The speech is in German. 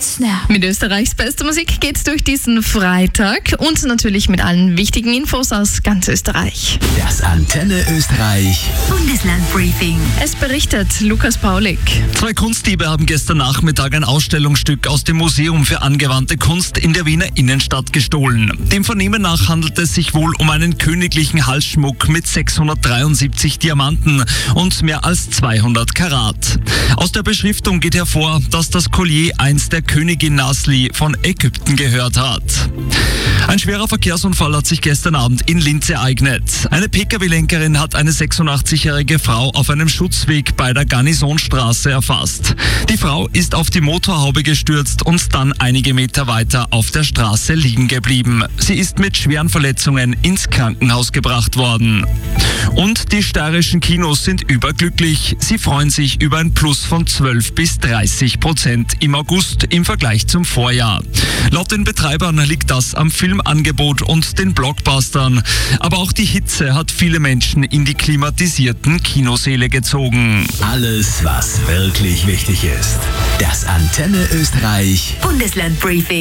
Blitzner. Mit Österreichs bester Musik geht's durch diesen Freitag und natürlich mit allen wichtigen Infos aus ganz Österreich. Das Antenne Österreich Bundeslandbriefing. Es berichtet Lukas Paulik. 2 Kunstdiebe haben gestern Nachmittag ein Ausstellungsstück aus dem Museum für angewandte Kunst in der Wiener Innenstadt gestohlen. Dem Vernehmen nach handelt es sich wohl um einen königlichen Halsschmuck mit 673 Diamanten und mehr als 200 Karat. Aus der Beschriftung geht hervor, dass das Collier einst der Königin Nasli von Ägypten gehört hat. Ein schwerer Verkehrsunfall hat sich gestern Abend in Linz ereignet. Eine Pkw-Lenkerin hat eine 86-jährige Frau auf einem Schutzweg bei der Garnisonstraße erfasst. Die Frau ist auf die Motorhaube gestürzt und dann einige Meter weiter auf der Straße liegen geblieben. Sie ist mit schweren Verletzungen ins Krankenhaus gebracht worden. Und die steirischen Kinos sind überglücklich. Sie freuen sich über ein Plus von 12-30% im August im Vergleich zum Vorjahr. Laut den Betreibern liegt das am Filmangebot und den Blockbustern. Aber auch die Hitze hat viele Menschen in die klimatisierten Kinosäle gezogen. Alles, was wirklich wichtig ist. Das Antenne Österreich Bundeslandbriefing.